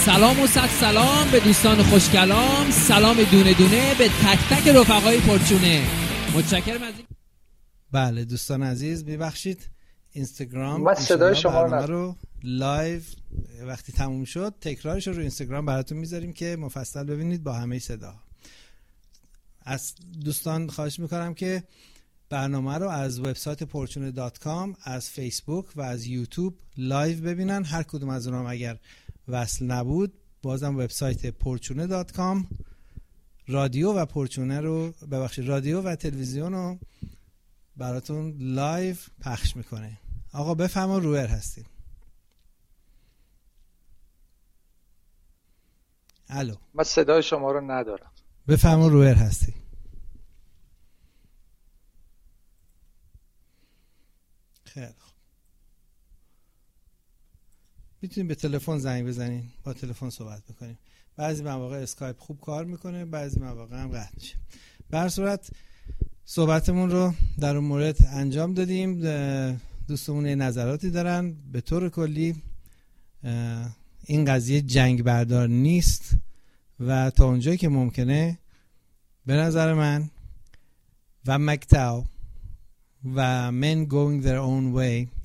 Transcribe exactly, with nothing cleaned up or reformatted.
سلام و صد سلام به دوستان خوشکلام، سلام دونه دونه به تک تک رفقای پرچونه. متشکرم از این. بله دوستان عزیز ببخشید اینستاگرام من صدای شما رو, رو لایو وقتی تموم شد تکرارش رو رو اینستاگرام براتون میذاریم که مفصل ببینید با همه صدا. از دوستان خواهش میکنم که برنامه رو از وبسایت پورچونه دات کام، از فیسبوک و از یوتیوب لایو ببینن. هر کدوم از اونها اگر وصل نبود بازم وبسایت پورچونه دات کام رادیو و پورچونه رو ببخشید رادیو و تلویزیون رو براتون لایو پخش میکنه. آقا بفرما رویر هستیم. الو من صدای شما رو ندارم. بفرما رویر هستی. خیلی خوب. میتونیم به تلفن زنگ بزنین، با تلفن صحبت بکنیم. بعضی مواقع اسکایپ خوب کار میکنه، بعضی مواقع هم قطع میشه. به هر صورت صحبتمون رو در اون مورد انجام دادیم. دوستمون نظراتی دارن. به طور کلی این قضیه جنگ بردار نیست و تا اونجایی که ممکنه به نظر من و مکتاو و men going their own way